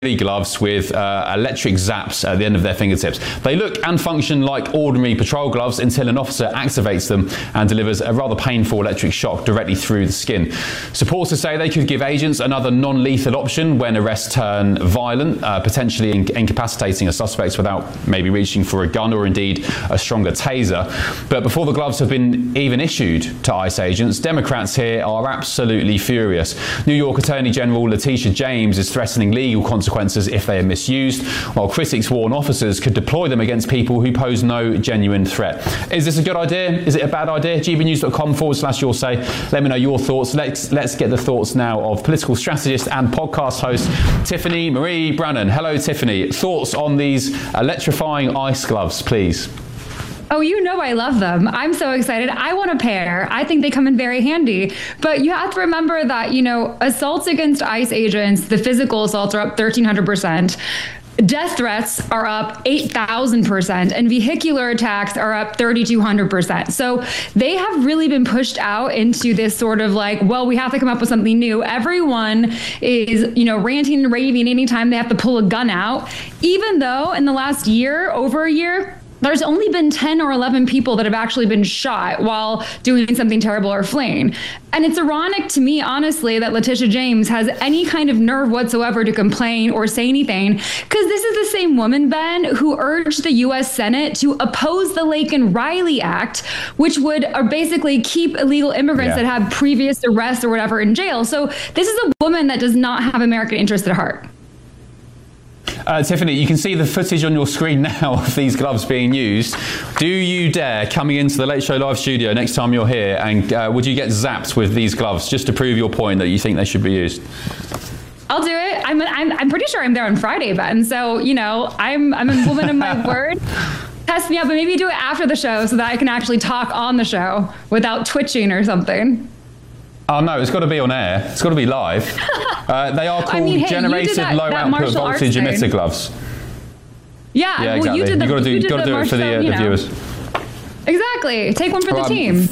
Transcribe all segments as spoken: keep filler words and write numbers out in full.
gloves with uh, electric zaps at the end of their fingertips. They look and function like ordinary patrol gloves until an officer activates them and delivers a rather painful electric shock directly through the skin. Supporters say they could give agents another non-lethal option when arrests turn violent, uh, potentially in- incapacitating a suspect without maybe reaching for a gun or indeed a stronger taser. But before the gloves have been even issued to ICE agents, Democrats here are absolutely furious. New York Attorney General Letitia James is threatening legal consequences if they are misused, while critics warn officers could deploy them against people who pose no genuine threat. Is this a good idea? Is it a bad idea? gbnews.com forward slash your say. Let me know your thoughts. Let's, let's get the thoughts now of political strategist and podcast host Tiffany Marie Brannan. Hello, Tiffany. Thoughts on these electrifying ICE gloves, please. Oh, you know I love them. I'm so excited. I want a pair. I think they come in very handy. But you have to remember that, you know, assaults against ICE agents, the physical assaults are up thirteen hundred percent. Death threats are up eight thousand percent, and vehicular attacks are up three thousand two hundred percent. So they have really been pushed out into this sort of like, well, we have to come up with something new. Everyone is, you know, ranting and raving anytime they have to pull a gun out, even though in the last year, over a year, there's only been ten or eleven people that have actually been shot while doing something terrible or fleeing. And it's ironic to me, honestly, that Letitia James has any kind of nerve whatsoever to complain or say anything, because this is the same woman, Ben, who urged the U S Senate to oppose the Laken-Riley Act, which would uh, basically keep illegal immigrants yeah. that have previous arrests or whatever in jail. So this is a woman that does not have American interests at heart. Uh, Tiffany, you can see the footage on your screen now of these gloves being used. Do you dare coming into the Late Show Live studio next time you're here, and uh, would you get zapped with these gloves just to prove your point that you think they should be used? I'll do it. I'm I'm, I'm pretty sure I'm there on Friday, Ben. So, you know, I'm, I'm a woman of my word. Test me out, but maybe do it after the show so that I can actually talk on the show without twitching or something. Oh, no, it's got to be on air. It's got to be live. Uh, they are called I mean, hey, generated that, low that output voltage emitter gloves. Yeah, yeah, well, exactly. you did the, You've got to do, you did got to do it for the, uh, the viewers. Exactly. Take one for the team.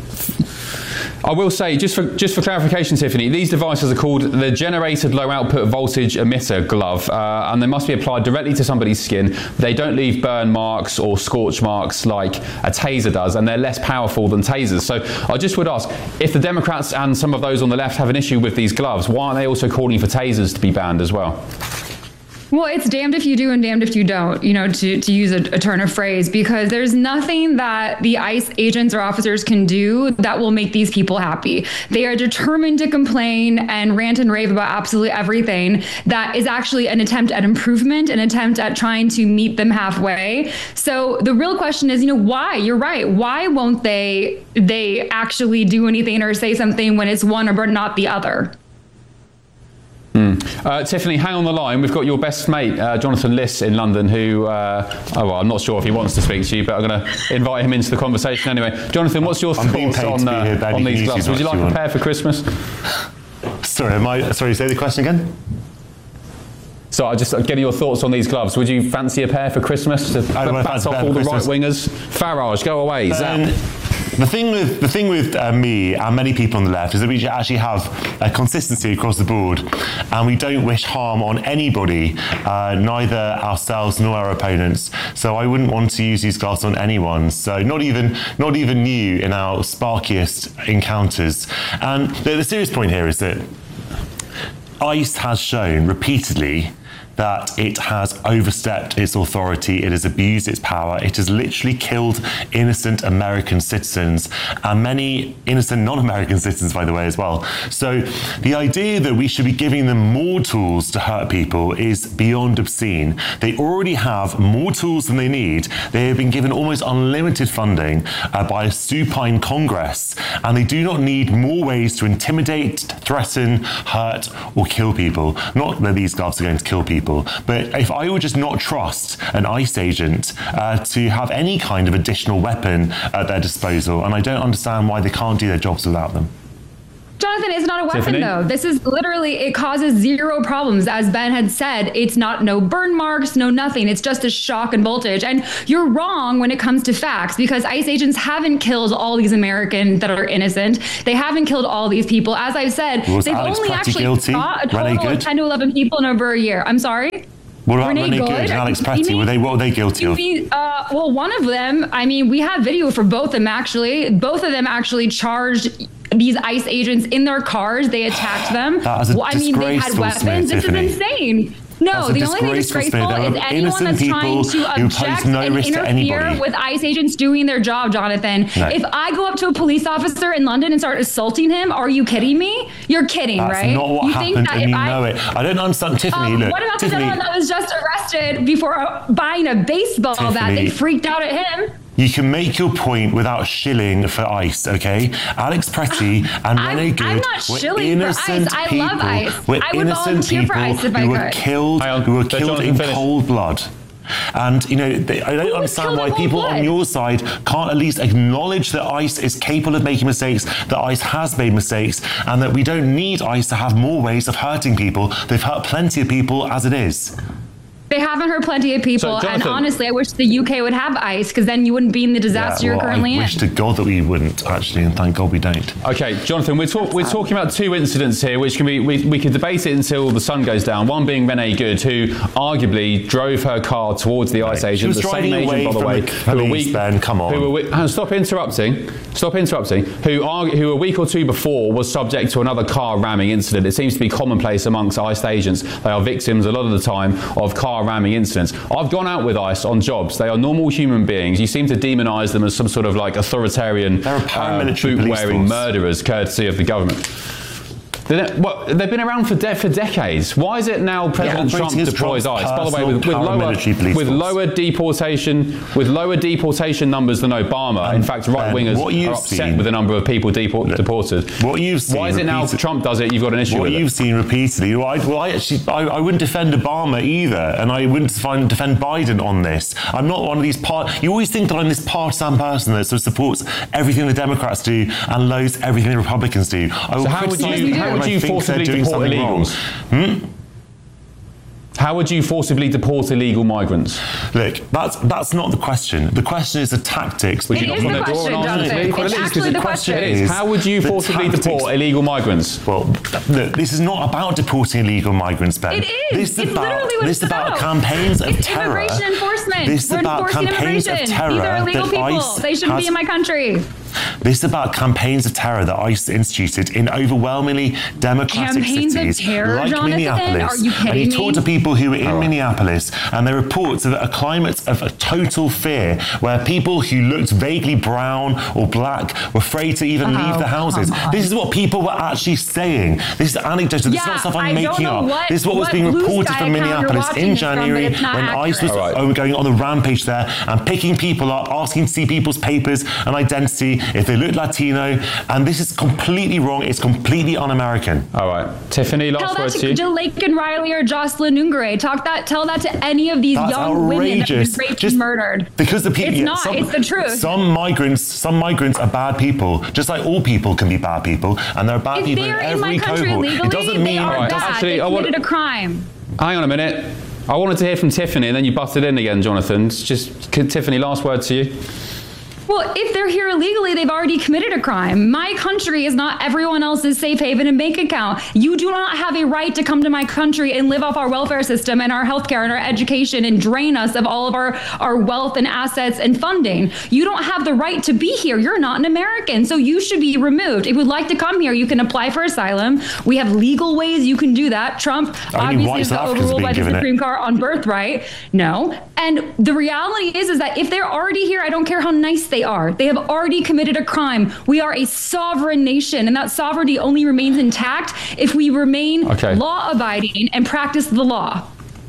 I will say, just for just for clarification, Tiffany, these devices are called the generated low output voltage emitter glove, uh, and they must be applied directly to somebody's skin. They don't leave burn marks or scorch marks like a taser does, and they're less powerful than tasers. So I just would ask, if the Democrats and some of those on the left have an issue with these gloves, why aren't they also calling for tasers to be banned as well? Well, it's damned if you do and damned if you don't, you know, to, to use a, a turn of phrase, because there's nothing that the ICE agents or officers can do that will make these people happy. They are determined to complain and rant and rave about absolutely everything that is actually an attempt at improvement, an attempt at trying to meet them halfway. So the real question is, you know, why? You're right. Why won't they they actually do anything or say something when it's one or not the other? Mm. Uh, Tiffany, hang on the line. We've got your best mate, uh, Jonathan Liss, in London, who, uh, oh, well, I'm not sure if he wants to speak to you, but I'm going to invite him into the conversation anyway. Jonathan, what's your I'm thoughts on, uh, on these gloves? Would you like a pair for Christmas? Sorry, am I, sorry, say the question again? So I just getting your thoughts on these gloves. Would you fancy a pair for Christmas to bat off all the right-wingers? Farage, go away. Um, The thing with the thing with uh, me and many people on the left is that we actually have a consistency across the board, and we don't wish harm on anybody, uh, neither ourselves nor our opponents. So I wouldn't want to use these gloves on anyone. So not even not even you in our sparkiest encounters. And the, the serious point here is that ICE has shown repeatedly that it has overstepped its authority, it has abused its power, it has literally killed innocent American citizens, and many innocent non-American citizens, by the way, as well. So the idea that we should be giving them more tools to hurt people is beyond obscene. They already have more tools than they need. They have been given almost unlimited funding uh, by a supine Congress, and they do not need more ways to intimidate, threaten, hurt, or kill people. Not that these gloves are going to kill people, but if I would just not trust an ICE agent uh, to have any kind of additional weapon at their disposal, and I don't understand why they can't do their jobs without them. Jonathan, it's not a weapon, Tiffany? though. This is literally, it causes zero problems. As Ben had said, it's not no burn marks, no nothing. It's just a shock and voltage. And you're wrong when it comes to facts, because ICE agents haven't killed all these Americans that are innocent. They haven't killed all these people. As I've said, Was they've Alex only Pretty actually guilty? shot a Renee total of Good? ten to eleven people in over a year. I'm sorry? What about Renee Renee Good Good? and Alex Are you Pretty? kidding Were they, what were they guilty of? We, uh, well, one of them, I mean, we have video for both of them, actually. Both of them actually charged these ICE agents in their cars. They attacked them. That is a well, I mean, they had disgraceful weapons. smear, This Tiffany. is insane. No, That's a the only thing disgraceful disgraceful smear. There is are anyone innocent that's trying people to who pose object no and risk to interfere anybody. with ICE agents doing their job, Jonathan. No. If I go up to a police officer in London and start assaulting him, are you kidding me? You're kidding, That's right? not what you happened, think that and if you I, know it. I don't understand, Tiffany. um, look, what about the Tiffany, gentleman that was just arrested before uh, buying a baseball bat? Tiffany. They freaked out at him. you can make your point without shilling for ICE, okay? Alex Pretty and I'm- Renee Good I'm not were shilling for innocent ICE. I people. love ICE. Were I would innocent volunteer for people ICE if I who were could. killed, Hang on, who were let killed Jonathan in finish. cold blood. And, you know, they, I don't was understand killed why in cold people blood? on your side can't at least acknowledge that ICE is capable of making mistakes, that ICE has made mistakes, and that we don't need ICE to have more ways of hurting people. They've hurt plenty of people as it is. They haven't hurt plenty of people, So, and Jonathan- honestly, I wish the U K would have ICE, because then you wouldn't be in the disaster Yeah, you're well, currently I in. wish to God that we wouldn't, actually, and thank God we don't. Okay, Jonathan, we're, talk, we're talking about two incidents here, which can be we, we could debate it until the sun goes down. One being Renee Good, who arguably drove her car towards the ICE Right. She agent, was the same driving agent, away by the from way, the who were police, week, Ben, come on. who were we- uh, stop interrupting, stop interrupting. Who are who a week or two before was subject to another car ramming incident. It seems to be commonplace amongst ICE agents. They are victims a lot of the time of car ramming incidents. I've gone out with ICE on jobs. They are normal human beings. You seem to demonise them as some sort of like authoritarian, They're a paramilitary police boot-wearing force. murderers, courtesy of the government. They- Well, they've been around for, de- for decades. Why is it now President operating Trump as deploys Trump's ICE? By the way, with, with personal lower paramilitary police with force. lower deportation with lower deportation numbers than Obama. In fact, right wingers what you've are upset seen- with the number of people deport- deported. What you've seen Why is it now repeated- Trump does it? You've got an issue What with you've it. seen repeatedly, well, I, well, I actually, I, I wouldn't defend Obama either, and I wouldn't find, defend Biden on this. I'm not one of these part. You always think that I'm this partisan person that sort of supports everything the Democrats do and loathes everything the Republicans do. I will So how would criticise you them how when would I you think they're forcibly doing deport something wrong. illegals? How would you forcibly deport illegal migrants? Look, that's that's not the question. The question is the tactics. Would It you is not the want to draw question, an answer to Jonathan. me? It's Well, it is, 'cause actually the the question question. is, how would you The forcibly tactics- deport illegal migrants? Well, look, this is not about deporting illegal migrants, Ben. It is. This is It's about, literally what this it's is about about. campaigns of It's terror. immigration enforcement. This is We're about enforcing campaigns of immigration. terror These are illegal that people. ICE They shouldn't has- be in my country. This is about campaigns of terror that ICE instituted in overwhelmingly democratic Campaigns of cities terror, like Jonathan? Minneapolis. Are you and you kidding talk me? to people who are in Minneapolis, and they report of a climate of a total fear where people who looked vaguely brown or black were afraid to even Oh, leave the houses. come on. This is what people were actually saying. This is anecdotal. This is Yeah, not stuff I'm I don't making know up. what- this is what was what being blue reported sky from account you're Minneapolis watching in this from, but January it's not when ICE was accurate. All right. going on the rampage there and picking people up, asking to see people's papers and identity if they look Latino. And this is completely wrong. It's completely un-American. All right, Tiffany, Tell last that word to to you. Jill Laken Riley or Jocelyn Ungare. Talk that. Tell that to any of these That's young women that have outrageous. been raped Just and murdered. Because the people. It's not. It's the truth. Some migrants, some migrants are bad people. Just like all people can be bad people, and there are bad If people in they're in my every country cohort. legally, It doesn't they mean. are Alright, bad. actually, they I want- committed a crime. Hang on a minute. I wanted to hear from Tiffany, and then you butted in again, Jonathan. It's just Tiffany, last word to you. Well, if they're here illegally, they've already committed a crime. My country is not everyone else's safe haven and bank account. You do not have a right to come to my country and live off our welfare system and our healthcare and our education and drain us of all of our, our wealth and assets and funding. You don't have the right to be here. You're not an American, so you should be removed. If you would like to come here, you can apply for asylum. We have legal ways you can do that. Trump Only obviously white is South Africans overruled are by being the given it. Supreme Court on birthright. No. And the reality is, is that if they're already here, I don't care how nice they are. They have already committed a crime. We are a sovereign nation, and that sovereignty only remains intact if we remain Okay. law-abiding and practice the law.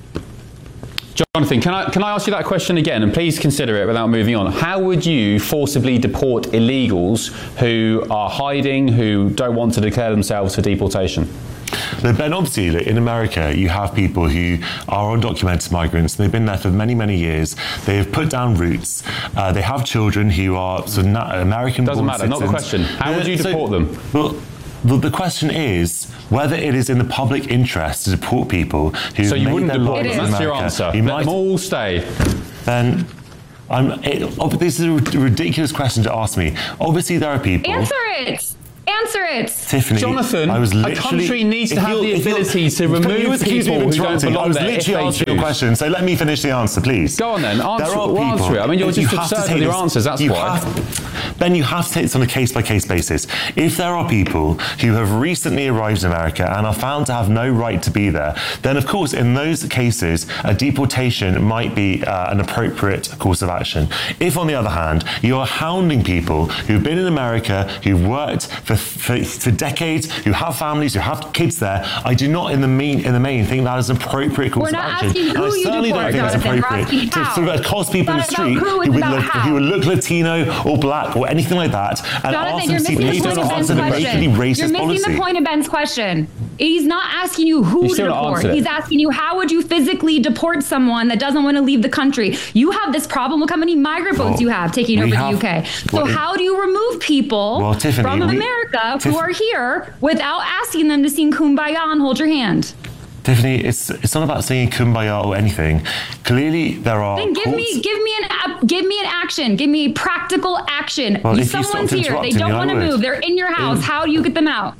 Jonathan, can I can I ask you that question again, and please consider it without moving on? How would you forcibly deport illegals who are hiding, who don't want to declare themselves for deportation? But Ben, obviously, look, in America, you have people who are undocumented migrants. They've been there for many, many years. They have put down roots. Uh, they have children who are sort of na- American. Doesn't matter, not the question. How would you deport them? Well, the, the question is whether it is in the public interest to deport people who So you made wouldn't their deport lives them, in that's your America. answer. You Let might, them all stay. then I'm, it, oh, this is a ridiculous question to ask me. Obviously, there are people. Answer it. Answer it. Tiffany, Jonathan, I was a literally, country needs to if have you'll- the if you'll- ability to you remove accuse me people of who don't interrupting. belong I was there if literally they answering your choose. question, so let me finish the answer, please. Go on then, answer- There are well, people, answer it. I mean, you're you just have to absurd take with your this- answers, that's you why. have- then you have to take this on a case-by-case basis. If there are people who have recently arrived in America and are found to have no right to be there, then of course, in those cases, a deportation might be uh, an appropriate course of action. If, on the other hand, you are hounding people who've been in America, who've worked for, for, for decades, who have families, who have kids there, I do not, in the main, in the main, think that is an appropriate course We're of not action. asking And who I you certainly deport, don't think it's Jonathan. We're appropriate asking to how. sort of accost people in the It's not street about who, it's who would, about look, how. who would look Latino or black or anything like that and Jonathan, ask you're them to missing the seek point of Ben's answer the question. racially You're racist missing policy. the point of Ben's question. He's not asking you who You to still not deport. answered it. He's asking you how would you physically deport someone that doesn't want to leave the country. You have this problem. Look how many migrant boats Well, you have taking we over have- the U K. So well, it- how do you remove people Well, Tiffany, from we- America Tiff- who are here without asking them to sing Kumbaya and hold your hand? Tiffany, it's it's not about singing kumbaya or anything. Clearly, there are. Then give courts- me, give me an, ap- give me an action. Give me practical action. Well, You- if you Someone's stopped here. They interrupting don't me, I want to would. move. They're in your house. In- How do you get them out?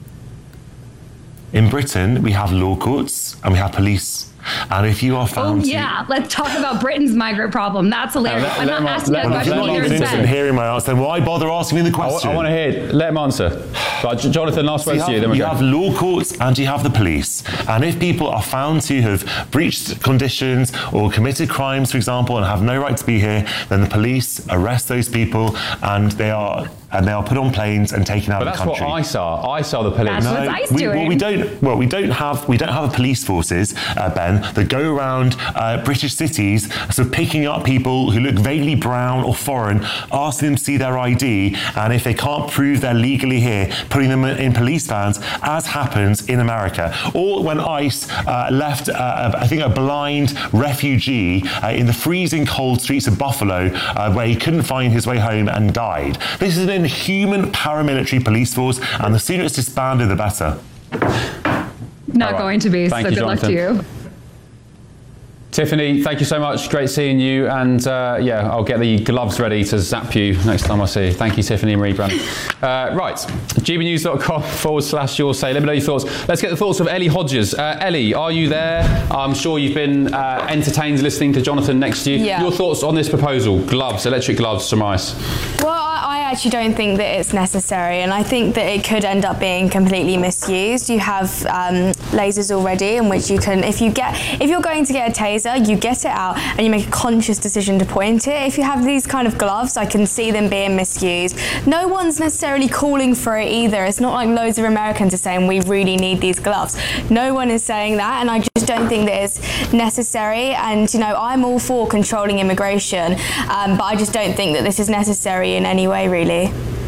In Britain, we have law courts and we have police. And if you are Oh found to yeah, let's talk about Britain's migrant problem. That's hilarious. let- I'm let not him- asking let that him- question. let him Neither answer is this. interested in Ben. hearing my answer, then why bother asking me the I, w- question? I want to hear. Let him answer. Right, J- Jonathan, last word You to you. have, Then we you go. have law courts and you have the police. And if people are found to have breached conditions or committed crimes, for example, and have no right to be here, then the police arrest those people and they are and they are put on planes and taken out But of the that's what country. I saw. I saw the police. That's what ICE we, doing. well, we don't. Well, we don't have we don't have a police forces, uh, Ben, that go around uh, British cities, sort of picking up people who look vaguely brown or foreign, asking them to see their I D, and if they can't prove they're legally here, putting them in police vans, as happens in America. Or when ICE uh, left, uh, I think, a blind refugee uh, in the freezing cold streets of Buffalo, uh, where he couldn't find his way home and died. This is an inhuman paramilitary police force, and the sooner it's disbanded, the better. Not All right. going to be. Thank so you, good luck to Jonathan. you. Tiffany, thank you so much. Great seeing you. And uh, yeah, I'll get the gloves ready to zap you next time I see you. Thank you, Tiffany Marie Brand. Uh, right, gbnews.com forward slash your say. Let me know your thoughts. Let's get the thoughts of Ellie Hodges. Uh, Ellie, are you there? I'm sure you've been uh, entertained listening to Jonathan next to you. Yeah. Your thoughts on this proposal? Gloves, electric gloves, some ice. Well, I, I actually don't think that it's necessary, and I think that it could end up being completely misused. You have um, lasers already, in which you can, if you get, if you're going to get a taser, you get it out and you make a conscious decision to point it. If you have these kind of gloves, I can see them being misused. No one's necessarily calling for it either. It's not like loads of Americans are saying we really need these gloves. No one is saying that, and I just don't think that it's necessary. And you know, I'm all for controlling immigration, um, but I just don't think that this is necessary in any way, really.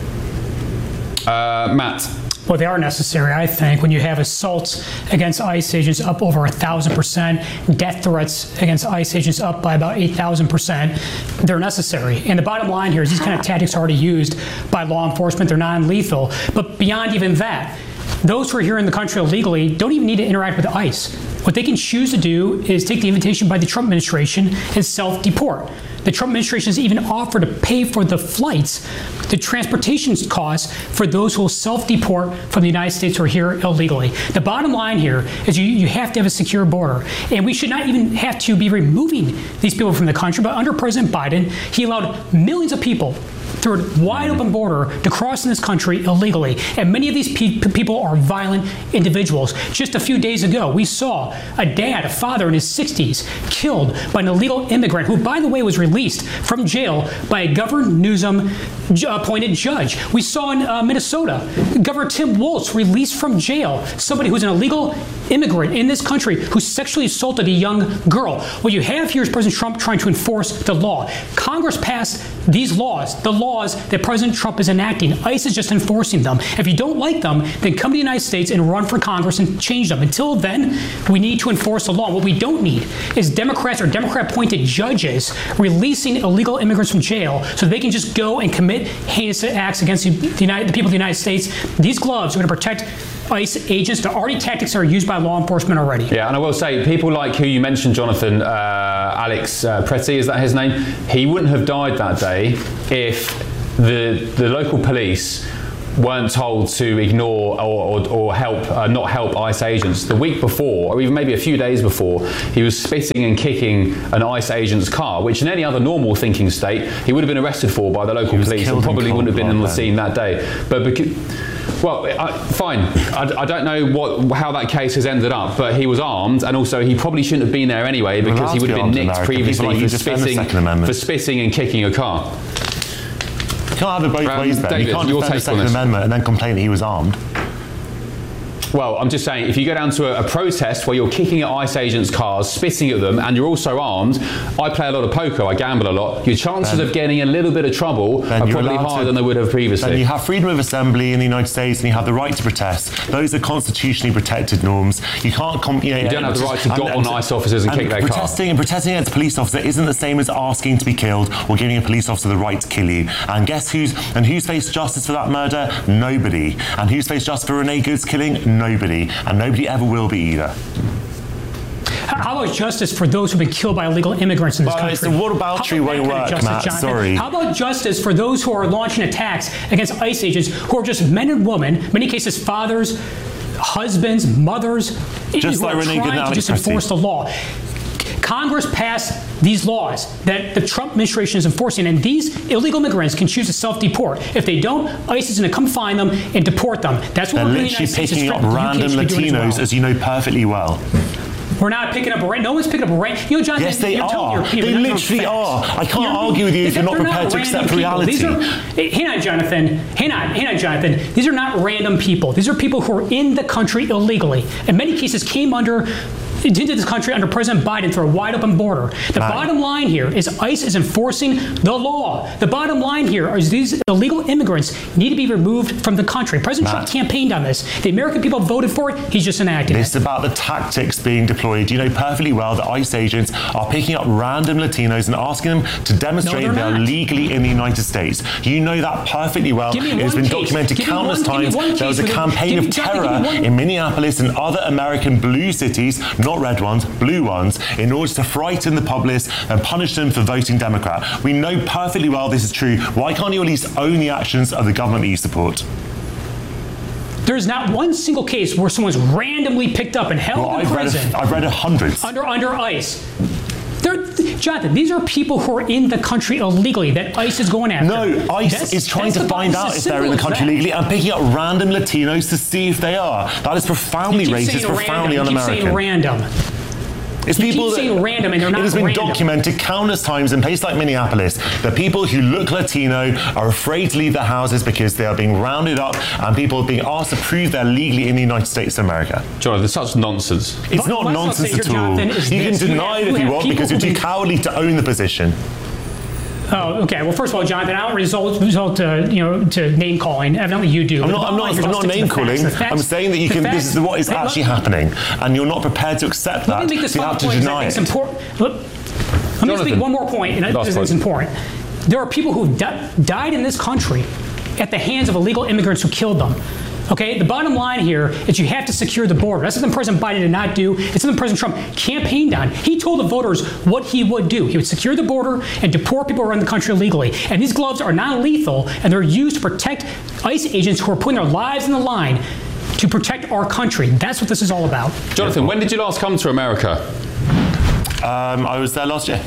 Uh, Matt. Well, they are necessary, I think. When you have assaults against ICE agents up over one thousand percent, death threats against ICE agents up by about eight thousand percent, they're necessary. And the bottom line here is these kind of tactics are already used by law enforcement. They're non-lethal. But beyond even that, those who are here in the country illegally don't even need to interact with ICE. What they can choose to do is take the invitation by the Trump administration and self-deport. The Trump administration has even offered to pay for the flights, the transportation costs for those who will self-deport from the United States who are here illegally. The bottom line here is you, you have to have a secure border. And we should not even have to be removing these people from the country. But under President Biden, he allowed millions of people through a wide open border to cross in this country illegally. And many of these pe- people are violent individuals. Just a few days ago, we saw a dad, a father in his sixties, killed by an illegal immigrant who, by the way, was released from jail by a Governor Newsom appointed judge. We saw in uh, Minnesota, Governor Tim Walz released from jail somebody who's an illegal immigrant in this country who sexually assaulted a young girl. What you have here is President Trump trying to enforce the law. Congress passed these laws, the law laws that President Trump is enacting. ICE is just enforcing them. If you don't like them, then come to the United States and run for Congress and change them. Until then, we need to enforce the law. What we don't need is Democrats or Democrat-appointed judges releasing illegal immigrants from jail so they can just go and commit heinous acts against the, United, the people of the United States. These gloves are going to protect ICE agents. They're already tactics that are used by law enforcement already. Yeah, and I will say, people like who you mentioned, Jonathan, uh, Alex uh, Pretty, is that his name? He wouldn't have died that day if the the local police weren't told to ignore or, or, or help, uh, not help ICE agents. The week before, or even maybe a few days before, he was spitting and kicking an ICE agent's car, which in any other normal thinking state, he would have been arrested for by the local police and probably wouldn't have been on the scene that day. But because, well, I, fine. I, I don't know what how that case has ended up, but he was armed, and also he probably shouldn't have been there anyway because he would have been nicked previously for spitting, for spitting and kicking a car. You can't have it both um, ways then. David, you can't defend the Second Amendment and then complain that he was armed. Well, I'm just saying, if you go down to a, a protest where you're kicking at ICE agents' cars, spitting at them, and you're also armed, I play a lot of poker, I gamble a lot, your chances Ben, of getting a little bit of trouble are probably higher to, than they would have previously. Then you have freedom of assembly in the United States and you have the right to protest. Those are constitutionally protected norms. You can't... Com- you, know, you don't have the right to and, go and, on ICE officers and, and kick their protesting, car. And protesting against a police officer isn't the same as asking to be killed or giving a police officer the right to kill you. And guess who's... And who's faced justice for that murder? Nobody. And who's faced justice for Renee Good's killing? Nobody. And nobody ever will be either. How about justice for those who've been killed by illegal immigrants in this well, country? The whataboutery won't work, justice, Matt. Jonathan? Sorry. How about justice for those who are launching attacks against ICE agents who are just men and women, in many cases fathers, husbands, mothers, just who like are Renee trying Good and to Alex just enforce the law. Congress passed these laws that the Trump administration is enforcing, and these illegal immigrants can choose to self-deport. If they don't, ICE is going to come find them and deport them. That's what They're we're doing. literally picking up random Latinos, as, well. as you know perfectly well. We're not picking up a random. No one's picking up a random. You know, Jonathan, yes, they you're are. People, they literally are. I can't you're, argue with you if you're not prepared not to accept people. reality. These are, hang on, Jonathan. Hang on, hang on, Jonathan. These are not random people. These are people who are in the country illegally. In many cases, came under. into this country under President Biden through a wide open border. The right. bottom line here is ICE is enforcing the law. The bottom line here is these illegal immigrants need to be removed from the country. President Matt. Trump campaigned on this. The American people voted for it. He's just enacting it. It's about the tactics being deployed. You know perfectly well that ICE agents are picking up random Latinos and asking them to demonstrate no, they're, they're legally in the United States. You know that perfectly well. It has been case. documented give countless one, times. There was a campaign of terror in Minneapolis and other American blue cities, not red ones, blue ones, in order to frighten the populace and punish them for voting Democrat. We know perfectly well this is true. Why can't you at least own the actions of the government that you support? There's not one single case where someone's randomly picked up and held well, in I've prison. Read a, I've read a hundreds. Under, under ICE. They're, Jonathan, these are people who are in the country illegally that ICE is going after. No, ICE that's, is trying to find out if they're in the country legally and picking up random Latinos to see if they are. That is profoundly racist, profoundly un-American. You keep saying random. It's you people keep saying that, random and they're not It has been random. documented countless times in places like Minneapolis that people who look Latino are afraid to leave their houses because they are being rounded up and people are being asked to prove they're legally in the United States of America. Jonathan, there's such nonsense. It's not What's nonsense at all. You this. can deny you it if you want because you're too been... cowardly to own the position. Oh, okay. Well, first of all, Jonathan, I don't result, result to, you know, to name calling. Evidently, you do. I'm not, I'm not, I'm not name calling. I'm saying that you can. Facts, this is what is actually let, happening, and you're not prepared to accept that. Let me make this so you have to point. deny it. Important. Let, let me speak one more point, and I think it's important. There are people who di- died in this country at the hands of illegal immigrants who killed them. Okay, the bottom line here is you have to secure the border. That's something President Biden did not do. It's something President Trump campaigned on. He told the voters what he would do. He would secure the border and deport people around the country illegally. And these gloves are non-lethal, and they're used to protect ICE agents who are putting their lives on the line to protect our country. That's what this is all about. Jonathan, when did you last come to America? Um, I was there last year.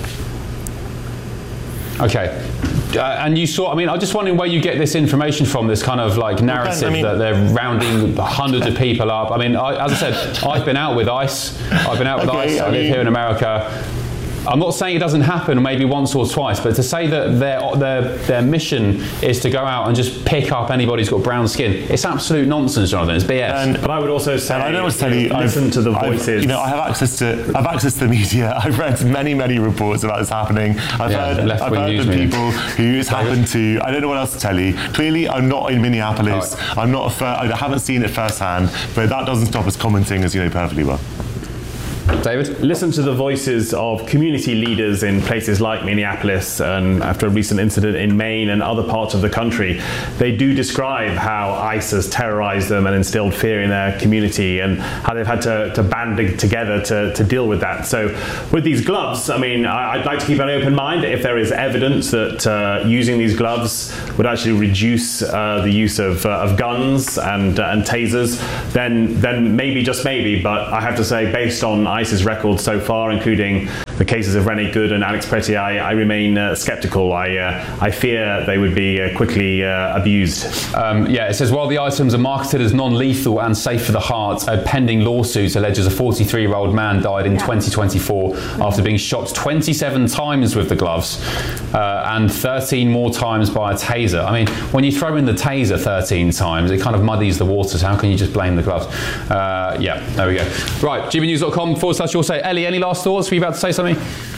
Okay. Uh, and you saw, I mean, I'm just wondering where you get this information from, this kind of like narrative I mean, that they're rounding hundreds of people up. I mean, I, as I said, I've been out with ICE. I've been out with okay, ICE. I, I live mean, here in America. I'm not saying it doesn't happen maybe once or twice, but to say that their their their mission is to go out and just pick up anybody who's got brown skin, it's absolute nonsense, Jonathan. It's B S. And, but I would also say, and I don't want to tell you, listen I've, to the I've, voices. You know, I have access to I've access to the media. I've read many many reports about this happening. I've Yeah, heard I've heard of people who it's happened to. I don't know what else to tell you. Clearly, I'm not in Minneapolis. Right. I'm not. A fir- I haven't seen it firsthand, but that doesn't stop us commenting, as you know perfectly well. David? Listen to the voices of community leaders in places like Minneapolis and after a recent incident in Maine and other parts of the country. They do describe how ICE has terrorized them and instilled fear in their community and how they've had to, to band together to, to deal with that. So with these gloves, I mean, I, I'd like to keep an open mind. If there is evidence that uh, using these gloves would actually reduce uh, the use of, uh, of guns and, uh, and tasers, then, then maybe, just maybe, but I have to say, based on ICE's record so far, including the cases of Rene Good and Alex Pretty, I, I remain uh, skeptical. I uh, I fear they would be uh, quickly uh, abused. Um, yeah, it says, while the items are marketed as non-lethal and safe for the heart, a pending lawsuit alleges a forty-three-year-old man died in twenty twenty-four after being shot twenty-seven times with the gloves uh, and thirteen more times by a taser. I mean, when you throw in the taser thirteen times, it kind of muddies the waters. How can you just blame the gloves? Uh, yeah, there we go. Right, g b news dot com forward slash your say. Ellie, any last thoughts? Were you about to say something?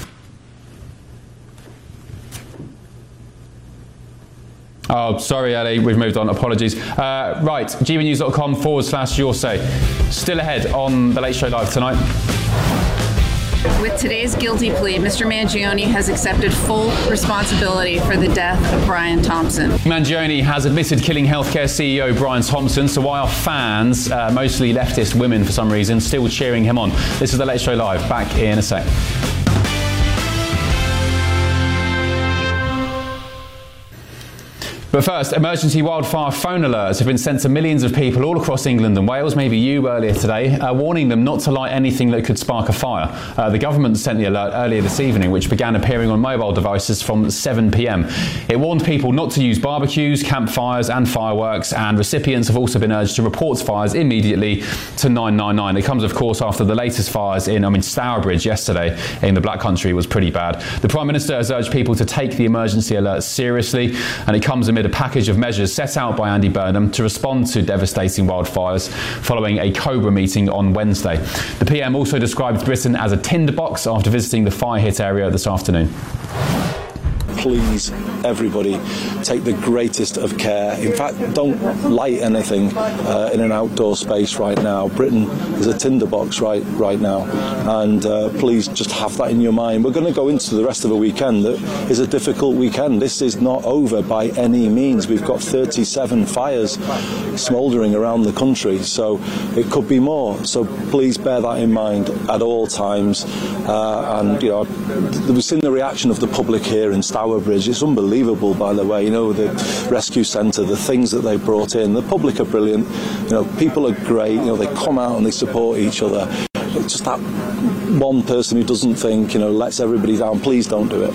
Oh, sorry, Ellie, we've moved on. Apologies. Uh, right, g b news dot com forward slash your say. Still ahead on The Late Show Live tonight. With today's guilty plea, Mister Mangione has accepted full responsibility for the death of Brian Thompson. Mangione has admitted killing healthcare C E O Brian Thompson, so why are fans, uh, mostly leftist women for some reason, still cheering him on? This is The Late Show Live. Back in a sec. But first, emergency wildfire phone alerts have been sent to millions of people all across England and Wales, maybe you earlier today, uh, warning them not to light anything that could spark a fire. Uh, the government sent the alert earlier this evening, which began appearing on mobile devices from seven p m. It warned people not to use barbecues, campfires and fireworks, and recipients have also been urged to report fires immediately to nine nine nine. It comes, of course, after the latest fires in, I mean, Stourbridge yesterday in the Black Country was pretty bad. The Prime Minister has urged people to take the emergency alert seriously, and it comes amid a package of measures set out by Andy Burnham to respond to devastating wildfires following a COBRA meeting on Wednesday. The P M also described Britain as a tinderbox after visiting the fire-hit area this afternoon. Please, everybody, take the greatest of care. In fact, don't light anything uh, in an outdoor space right now. Britain is a tinderbox right right now, and uh, please just have that in your mind. We're going to go into the rest of a weekend that is a difficult weekend. This is not over by any means. We've got thirty-seven fires smouldering around the country, so it could be more. So please bear that in mind at all times. Uh, and you know, we've seen the reaction of the public here in Stourbridge. It's unbelievable, by the way. You know, the rescue centre, the things that they brought in. The public are brilliant. You know, people are great. You know, they come out and they support each other. It's just that one person who doesn't think, you know, lets everybody down. Please don't do it.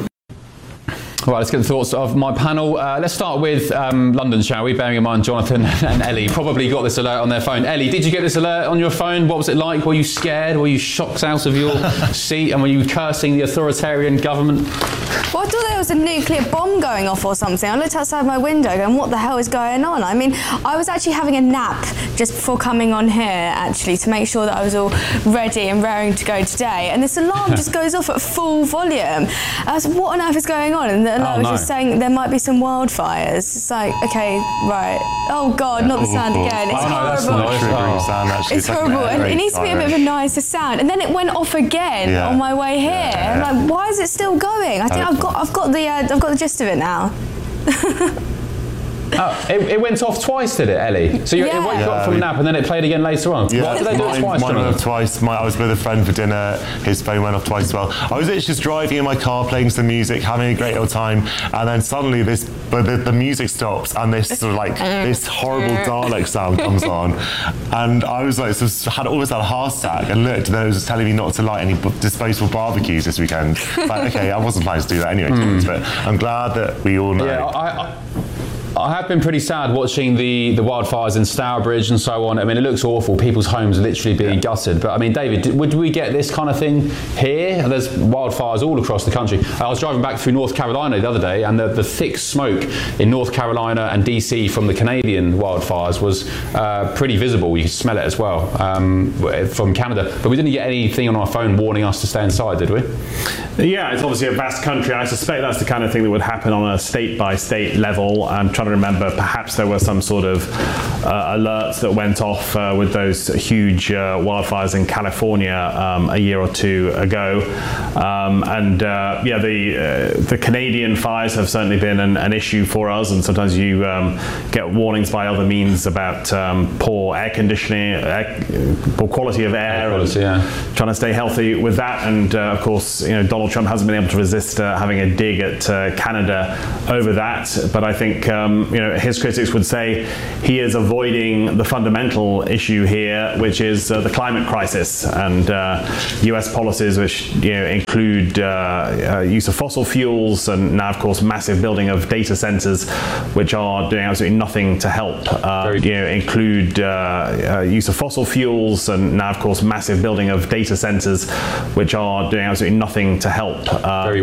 Right, let's get the thoughts of my panel. Uh, let's start with um, London, shall we? Bearing in mind Jonathan and Ellie probably got this alert on their phone. Ellie, did you get this alert on your phone? What was it like? Were you scared? Were you shocked out of your seat? And were you cursing the authoritarian government? Well, I thought there was a nuclear bomb going off or something. I looked outside my window going, what the hell is going on? I mean, I was actually having a nap just before coming on here, actually, to make sure that I was all ready and raring to go today. And this alarm just goes off at full volume. I was, what on earth is going on? And the alert oh, was no. just saying there might be some wildfires. It's like, okay, right. Oh, God, not the sound again. It's oh, no, horrible. That's not sound, actually. It's horrible, and it needs to be a bit of a nicer sound. And then it went off again yeah. on my way here. Yeah. I'm like, why is it still going? I think I've got, I've got the, uh, I've got the gist of it now. Oh, it, it went off twice, did it, Ellie? So you, Yeah. it woke you Yeah, up from we- a nap and then it played again later on. Yeah, Why did they do mine, it twice? mine went Jonathan? off twice. My, I was with a friend for dinner. His phone went off twice as well. I was literally just driving in my car, playing some music, having a great old time, and then suddenly this, but the, the music stops, and this sort of like this horrible Dalek sound comes on, and I was like, so had almost had a heart attack, and looked, and it was telling me not to light any b- disposable barbecues this weekend. Like, okay, I wasn't planning to do that anyway, mm. but I'm glad that we all know. Yeah, I, I, I have been pretty sad watching the, the wildfires in Stourbridge and so on. I mean, it looks awful. People's homes are literally being yeah. gutted. But I mean, David, did, would we get this kind of thing here? There's wildfires all across the country. I was driving back through North Carolina the other day, and the, the thick smoke in North Carolina and D C from the Canadian wildfires was uh, pretty visible. You could smell it as well um, from Canada. But we didn't get anything on our phone warning us to stay inside, did we? Yeah, it's obviously a vast country. I suspect that's the kind of thing that would happen on a state-by-state level. I'm trying to remember, perhaps there were some sort of uh, alerts that went off uh, with those huge uh, wildfires in California um, a year or two ago. Um, and uh, yeah, the uh, the Canadian fires have certainly been an, an issue for us, and sometimes you um, get warnings by other means about um, poor air conditioning, air, poor quality of air, air quality, and yeah. trying to stay healthy with that. And uh, of course, you know, Donald Trump hasn't been able to resist uh, having a dig at uh, Canada over that. But I think um, you know, his critics would say he is avoiding the fundamental issue here, which is uh, the climate crisis and uh, U S policies which you know, include uh, uh, use of fossil fuels, and now of course massive building of data centers which are doing absolutely nothing to help. Uh, you know, include uh, uh, use of fossil fuels, and now of course massive building of data centers which are doing absolutely nothing to help. Uh,